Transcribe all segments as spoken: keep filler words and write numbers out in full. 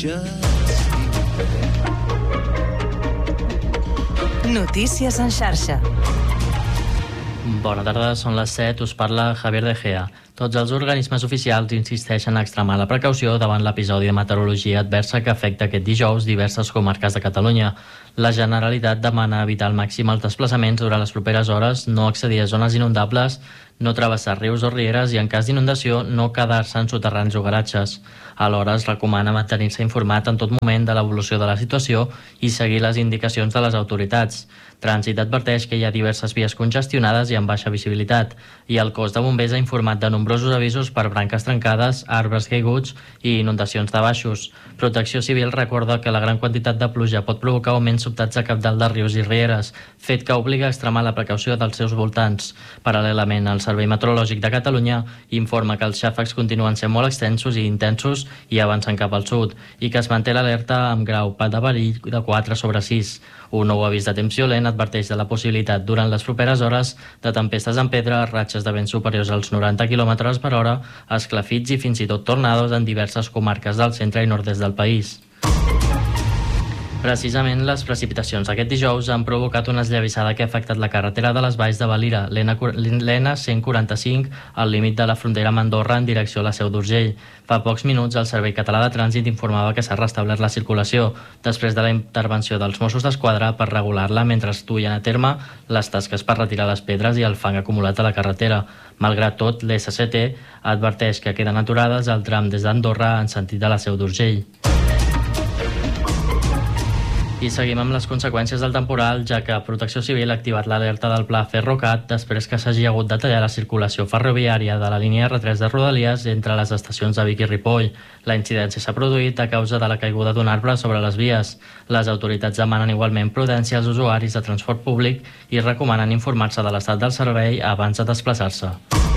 Notícies en xarxa. Bona tarda, són les set, us parla Javier De Gea. Tots els organismes oficials insisteixen a extremar la precaució davant l'episodi de meteorologia adversa que afecta aquest dijous diverses comarques de Catalunya. La Generalitat demana evitar al màxim els desplaçaments durant les properes hores, no accedir a zones inundables, no travessar rius o rieres i, en cas d'inundació, no quedar-se en soterranis o garatges. Alhora, es recomana mantenir-se informat en tot moment de l'evolució de la situació i seguir les indicacions de les autoritats. Trànsit adverteix que hi ha diverses vies congestionades i amb baixa visibilitat, i el cos de bombers ha informat de nombrosos avisos per branques trencades, arbres caiguts i inundacions de baixos. Protecció Civil recorda que la gran quantitat de pluja pot provocar augments sobtats a cabdal de rius i rieres, fet que obliga a extremar la precaució dels seus voltants. Paral·lelament, el Servei Meteorològic de Catalunya informa que els xàfecs continuen sent molt extensos i intensos i avancen cap al sud, i que es manté l'alerta amb grau de perill de quatre sobre sis. Un nou avís de temps violent adverteix de la possibilitat durant les properes hores de tempestes en pedra, ratxes de vent superiors als noranta quilòmetres per hora, esclafits i fins i tot tornados en diverses comarques del centre i nord-est del país. Precisament, les precipitacions aquest dijous han provocat una esllavissada que ha afectat la carretera de les Valls de Valira, l'N cent quaranta-cinc, al límit de la frontera amb Andorra en direcció a la Seu d'Urgell. Fa pocs minuts, el Servei Català de Trànsit informava que s'ha restablert la circulació, després de la intervenció dels Mossos d'Esquadra per regular-la mentre es duien a terme les tasques per retirar les pedres i el fang acumulat a la carretera. Malgrat tot, l'S C T adverteix que queden aturades el tram des d'Andorra en sentit de la Seu d'Urgell. I seguim amb les conseqüències del temporal, ja que Protecció Civil ha activat l'alerta del Pla Ferrocat després que s'hagi hagut de tallar la circulació ferroviària de la línia R tres de Rodalies entre les estacions de Vic i Ripoll. La incidència s'ha produït a causa de la caiguda d'un arbre sobre les vies. Les autoritats demanen igualment prudència als usuaris de transport públic i recomanen informar-se de l'estat del servei abans de desplaçar-se.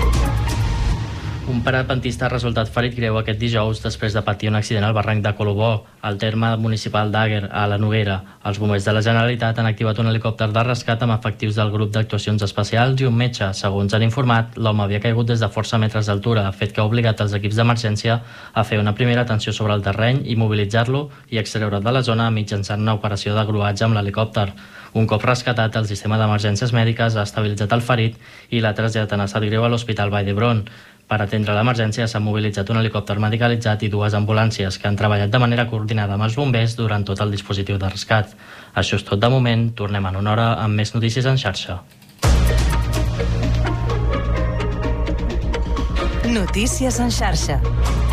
Un parapentista ha resultat ferit greu aquest dijous després de patir un accident al barranc de Colobó, al terme municipal d'Àguer, a la Noguera. Els bombers de la Generalitat han activat un helicòpter de rescat amb efectius del grup d'actuacions especials i un metge. Segons han informat, l'home havia caigut des de força metres d'altura, fet que ha obligat els equips d'emergència a fer una primera atenció sobre el terreny i mobilitzar-lo i extreure'l de la zona mitjançant una operació de gruatge amb l'helicòpter. Un cop rescatat, el sistema d'emergències mèdiques ha estabilitzat el ferit i l'ha traslladat en estat greu a l'Hospital Vall d'Hebron. Per atendre l'emergència s'ha mobilitzat un helicòpter medicalitzat i dues ambulàncies que han treballat de manera coordinada amb els bombers durant tot el dispositiu de rescat. Això és tot de moment, tornem en una hora amb més notícies en xarxa. Notícies en xarxa.